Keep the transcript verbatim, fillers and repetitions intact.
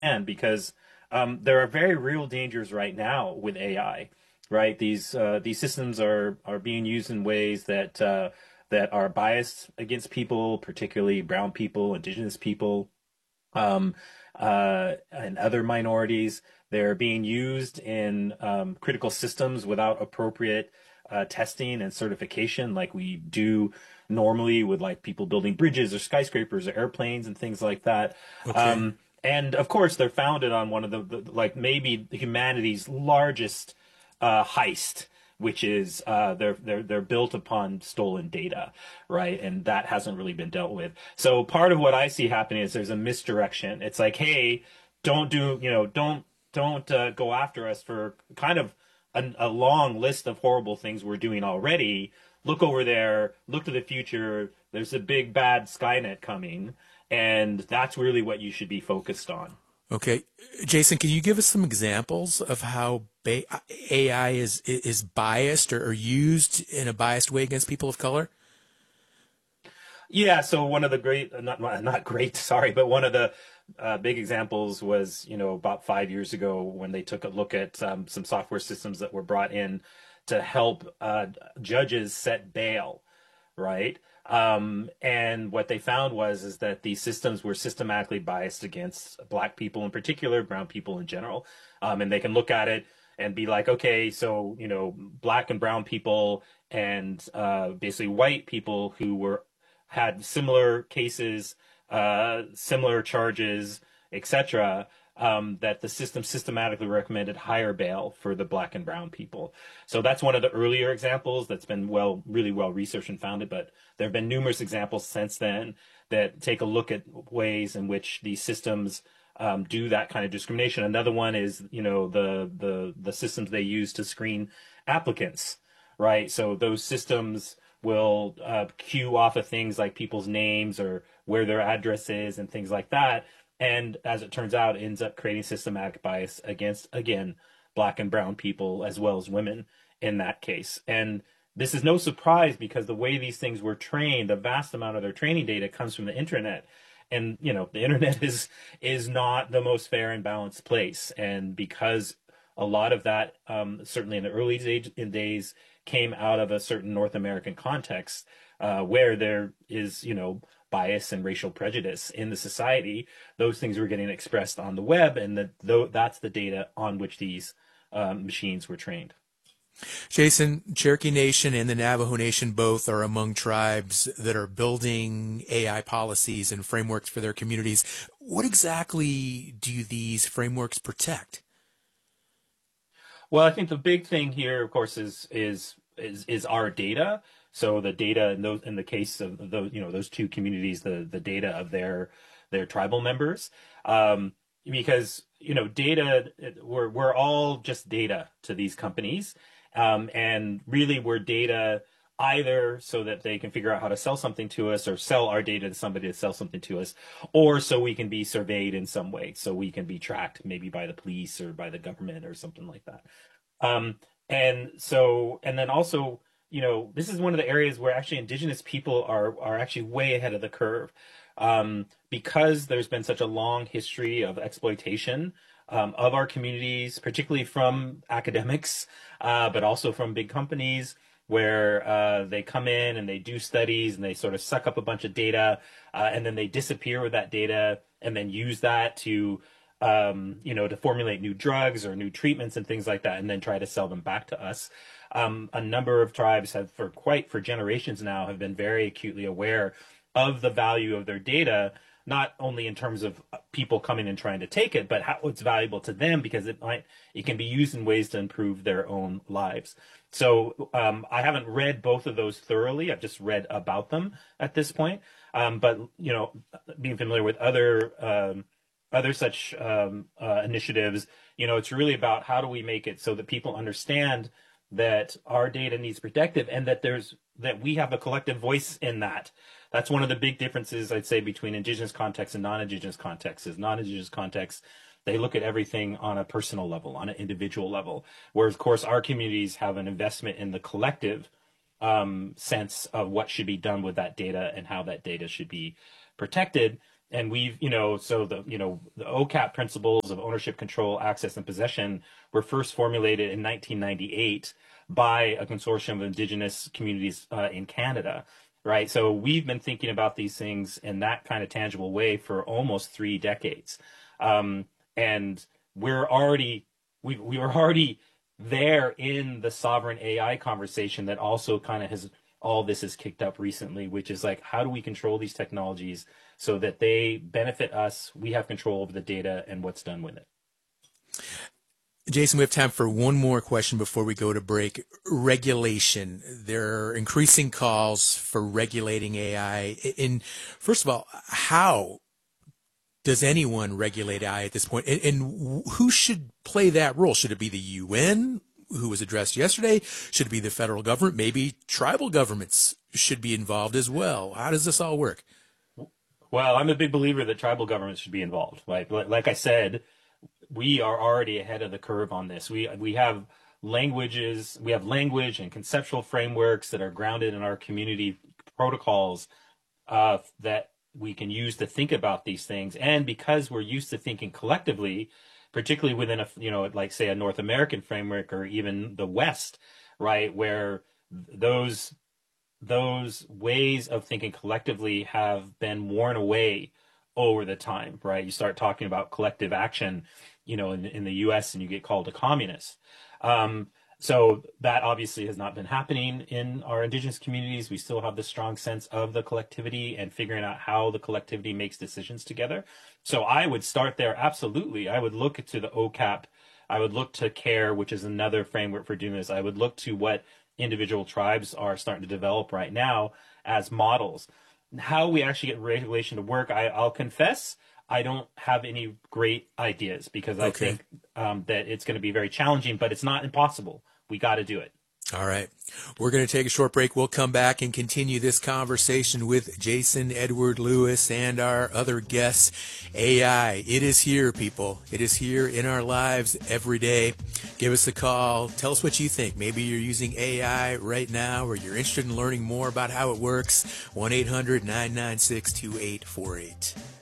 And because um, there are very real dangers right now with A I, right? These uh, these systems are are being used in ways that uh, that are biased against people, particularly brown people, indigenous people, um, uh, and other minorities. They're being used in um, critical systems without appropriate uh, testing and certification, like we do normally with like people building bridges or skyscrapers or airplanes and things like that. Okay. Um, and of course, they're founded on one of the, the like maybe humanity's largest uh, heist, which is uh, they're they're they're built upon stolen data, right? And that hasn't really been dealt with. So part of what I see happening is there's a misdirection. It's like, hey, don't do, you know, don't don't uh, go after us for kind of a, a long list of horrible things we're doing already. Look over there. Look to the future. There's a big bad Skynet coming, and that's really what you should be focused on. Okay. Jason, can you give us some examples of how ba- A I is is biased or, or used in a biased way against people of color? Yeah, so one of the great, uh, not not great, sorry, but one of the uh, big examples was, you know, about five years ago when they took a look at um, some software systems that were brought in to help uh, judges set bail, right? Um, and what they found was is that these systems were systematically biased against black people in particular, brown people in general. Um, and they can look at it and be like, okay, so, you know, black and brown people and uh, basically white people who were had similar cases, uh, similar charges, et cetera, um, that the system systematically recommended higher bail for the black and brown people. So that's one of the earlier examples that's been well, really well researched and founded. But there have been numerous examples since then that take a look at ways in which these systems um, do that kind of discrimination. Another one is, you know, the the the systems they use to screen applicants, right? So those systems will uh, queue off of things like people's names or where their address is and things like that. And as it turns out, it ends up creating systematic bias against, again, black and brown people as well as women in that case. And this is no surprise because the way these things were trained, the vast amount of their training data comes from the internet. And you know, the internet is is not the most fair and balanced place. And because a lot of that, um, certainly in the early days, in days, came out of a certain North American context uh, where there is, you know, bias and racial prejudice in the society. Those things were getting expressed on the web, and that though that's the data on which these um, machines were trained. Jason, Cherokee Nation and the Navajo Nation both are among tribes that are building A I policies and frameworks for their communities. What exactly do these frameworks protect? Well, I think the big thing here, of course, is is is is our data. So the data in those in the case of those, you know, those two communities, the the data of their their tribal members, um, because you know, data we're we're all just data to these companies, um, and really we're data either so that they can figure out how to sell something to us or sell our data to somebody to sell something to us, or so we can be surveyed in some way, so we can be tracked maybe by the police or by the government or something like that. Um, and so, and then also, you know, this is one of the areas where actually indigenous people are are actually way ahead of the curve, um, because there's been such a long history of exploitation um, of our communities, particularly from academics, uh, but also from big companies. Where uh, they come in and they do studies and they sort of suck up a bunch of data, uh, and then they disappear with that data and then use that to um, you know, to formulate new drugs or new treatments and things like that, and then try to sell them back to us. Um, a number of tribes have, for quite for generations now, have been very acutely aware of the value of their data, not only in terms of people coming and trying to take it, but how it's valuable to them because it might it can be used in ways to improve their own lives. So um, I haven't read both of those thoroughly. I've just read about them at this point. Um, but you know, being familiar with other um, other such um, uh, initiatives, you know, it's really about how do we make it so that people understand that our data needs protective and that there's that we have a collective voice in that. That's one of the big differences I'd say between indigenous contexts and non-indigenous contexts. Is non-indigenous contexts, they look at everything on a personal level, on an individual level, whereas of course our communities have an investment in the collective um, sense of what should be done with that data and how that data should be protected. and we've, you know, so the, you know, the O C A P principles of ownership, control, access, and possession were first formulated in nineteen ninety-eight by a consortium of indigenous communities uh, in Canada, right? So we've been thinking about these things in that kind of tangible way for almost three decades. Um, and we're already, we, we were already there in the sovereign A I conversation that also kind of has, all this has kicked up recently, which is like, how do we control these technologies so that they benefit us? We have control over the data and what's done with it. Jason, we have time for one more question before we go to break. Regulation. There are increasing calls for regulating A I. And first of all, how does anyone regulate A I at this point? And, and who should play that role? Should it be the U N, who was addressed yesterday? Should it be the federal government? Maybe tribal governments should be involved as well. How does this all work? Well, I'm a big believer that tribal governments should be involved. Like, like I said, we are already ahead of the curve on this. We we have languages, we have language and conceptual frameworks that are grounded in our community protocols uh, that we can use to think about these things. And because we're used to thinking collectively, particularly within a, you know, like say a North American framework or even the West, right, where those those ways of thinking collectively have been worn away over the time, right? You start talking about collective action, you know, in, in the U S and you get called a communist. Um, so that obviously has not been happening in our indigenous communities. We still have the strong sense of the collectivity and figuring out how the collectivity makes decisions together. So I would start there. Absolutely. I would look to the O C A P. I would look to CARE, which is another framework for doing this. I would look to what individual tribes are starting to develop right now as models. How we actually get regulation to work, I, I'll confess, I don't have any great ideas because I Okay. think um, that it's going to be very challenging, but it's not impossible. We got to do it. All right. We're going to take a short break. We'll come back and continue this conversation with Jason Edward Lewis and our other guests. A I, it is here, people. It is here in our lives every day. Give us a call. Tell us what you think. Maybe you're using A I right now or you're interested in learning more about how it works. one eight hundred nine nine six two eight four eight.